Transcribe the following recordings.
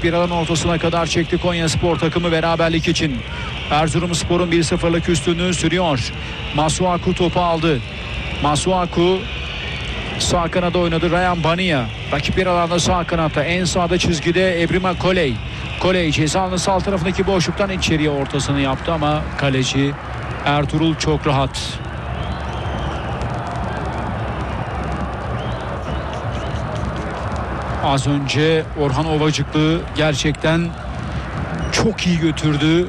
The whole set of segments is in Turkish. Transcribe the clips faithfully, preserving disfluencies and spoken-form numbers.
Rakip bir alan ortasına kadar çekti Konyaspor takımı beraberlik için. Erzurumspor'un bir sıfırlık üstünlüğü sürüyor. Masuaku topu aldı. Masuaku sağ kanada oynadı. Ryan Bania rakip bir alanda sağ kanatta, en sağda çizgide Ebrima Koley. Koley cezanın sağ tarafındaki boşluktan içeriye ortasını yaptı ama kaleci Ertuğrul çok rahat. Az önce Orhan Ovacıklı gerçekten çok iyi götürdü.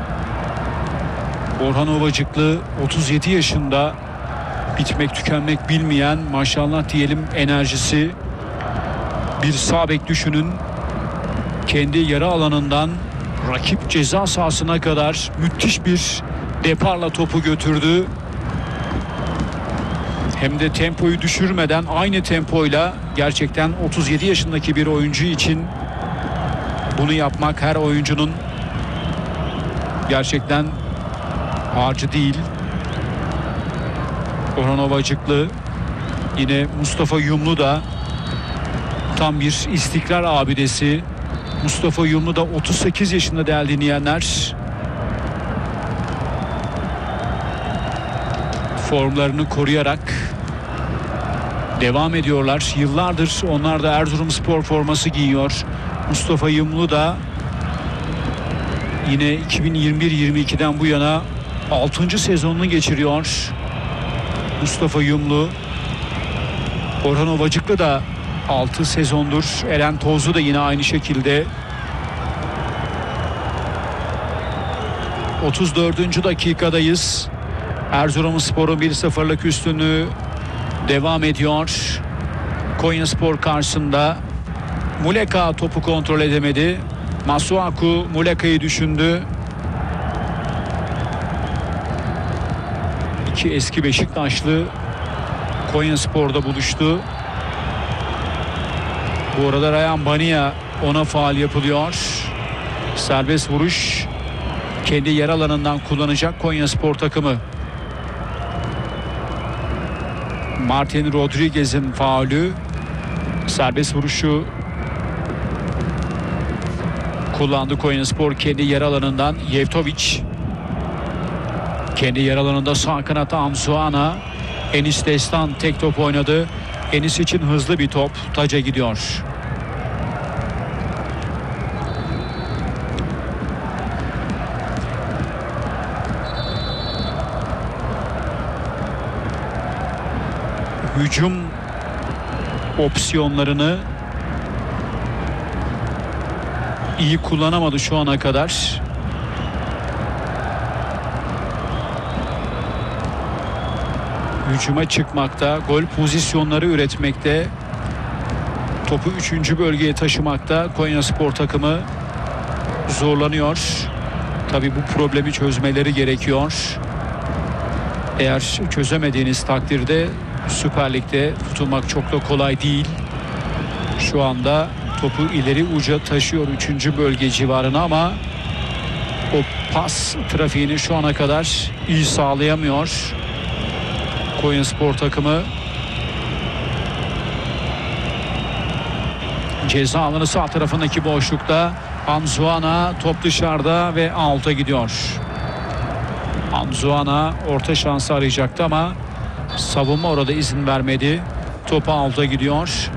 Orhan Ovacıklı otuz yedi yaşında, bitmek tükenmek bilmeyen, maşallah diyelim, enerjisi. Bir sağ bek düşünün, kendi yarı alanından rakip ceza sahasına kadar müthiş bir deparla topu götürdü. Hem de tempoyu düşürmeden aynı tempoyla, gerçekten otuz yedi yaşındaki bir oyuncu için bunu yapmak her oyuncunun gerçekten harcı değil. Orhan Ovacıklı, yine Mustafa Yumlu da tam bir istikrar abidesi. Mustafa Yumlu da otuz sekiz yaşında değerli dinleyenler. Formlarını koruyarak devam ediyorlar. Yıllardır onlar da Erzurumspor forması giyiyor. Mustafa Yumlu da yine iki bin yirmi bir yirmi ikiden bu yana altıncı sezonunu geçiriyor. Mustafa Yumlu. Orhan Ovacıklı da altı sezondur. Eren Tozlu da yine aynı şekilde. otuz dördüncü dakikadayız. Erzurumspor'un bir sıfırlık üstünlüğü devam ediyor. Konyaspor karşısında. Muleka topu kontrol edemedi. Masuaku Muleka'yı düşündü. İki eski Beşiktaşlı Konyaspor'da buluştu. Bu arada Ryan Bania, ona faul yapılıyor. Serbest vuruş kendi yer alanından kullanacak Konyaspor takımı. Martin Rodriguez'in faulü. Serbest vuruşu kullandı Konyaspor kendi yer alanından. Yevtovic kendi yer alanında sağ kanatta Amzuana. Enis Destan tek top oynadı. Enis için hızlı bir top. Taca gidiyor. Hücum opsiyonlarını iyi kullanamadı şu ana kadar. Hücuma çıkmakta, gol pozisyonları üretmekte, topu üçüncü bölgeye taşımakta Konyaspor takımı zorlanıyor. Tabii bu problemi çözmeleri gerekiyor. Eğer çözemediğiniz takdirde Süper Lig'de tutulmak çok da kolay değil. Şu anda topu ileri uca taşıyor üçüncü bölge civarına ama o pas trafiğini şu ana kadar iyi sağlayamıyor Konyaspor takımı. Ceza alanı sağ tarafındaki boşlukta Amzuana, top dışarıda ve out'a gidiyor. Amzuana orta şansı arayacaktı ama savunma orada izin vermedi. Topu out'a gidiyor.